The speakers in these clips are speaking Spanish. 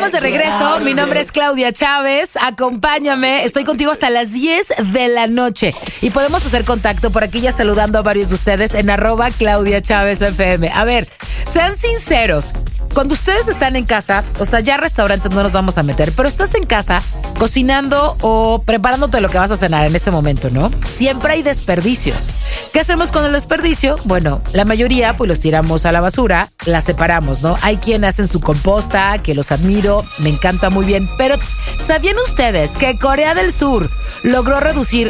estamos de regreso. Mi nombre es Claudia Chávez. Acompáñame. Estoy contigo hasta las 10 de la noche. Y podemos hacer contacto por aquí ya saludando a varios de ustedes en @ClaudiaChávezFM. A ver, sean sinceros. Cuando ustedes están en casa, o sea, ya restaurantes no nos vamos a meter, pero estás en casa cocinando o preparándote lo que vas a cenar en este momento, ¿no? Siempre hay desperdicios. ¿Qué hacemos con el desperdicio? Bueno, la mayoría pues los tiramos a la basura, las separamos, ¿no? Hay quien hacen su composta, que los admiro, me encanta muy bien, pero ¿sabían ustedes que Corea del Sur logró reducir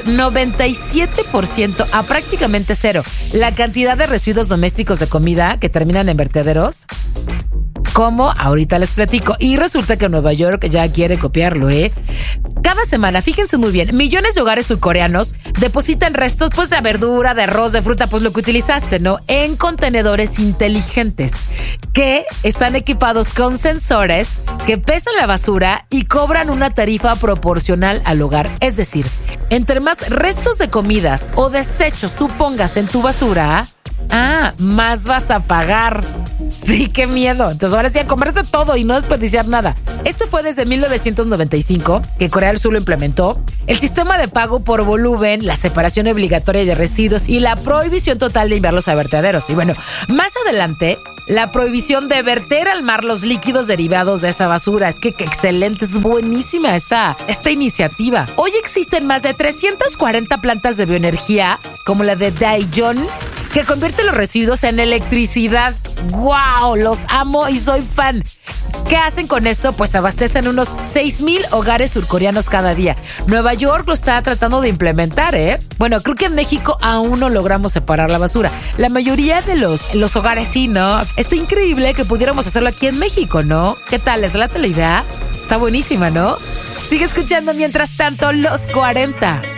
97% a prácticamente cero la cantidad de residuos domésticos de comida que terminan en vertederos? ¿Cómo? Ahorita les platico. Y resulta que Nueva York ya quiere copiarlo, ¿eh? Cada semana, fíjense muy bien, millones de hogares surcoreanos depositan restos pues de verdura, de arroz, de fruta, pues lo que utilizaste, ¿no? En contenedores inteligentes que están equipados con sensores que pesan la basura y cobran una tarifa proporcional al hogar. Es decir, entre más restos de comidas o desechos tú pongas en tu basura, más vas a pagar. Sí, qué miedo. Entonces ahora sí, a comerse todo y no desperdiciar nada. Esto fue desde 1995 que Corea del Sur lo implementó. El sistema de pago por volumen, la separación obligatoria de residuos y la prohibición total de enviarlos a vertederos. Y bueno, más adelante, la prohibición de verter al mar los líquidos derivados de esa basura. Es que excelente, es buenísima esta iniciativa. Hoy existen más de 340 plantas de bioenergía, como la de Daejeon, que convierte los residuos en electricidad. ¡Wow! Los amo y soy fan. ¿Qué hacen con esto? Pues abastecen unos 6,000 hogares surcoreanos cada día. Nueva York lo está tratando de implementar, ¿eh? Bueno, creo que en México aún no logramos separar la basura. La mayoría de los hogares sí, ¿no? Está increíble que pudiéramos hacerlo aquí en México, ¿no? ¿Qué tal? ¿Les late la idea? Está buenísima, ¿no? Sigue escuchando mientras tanto Los 40.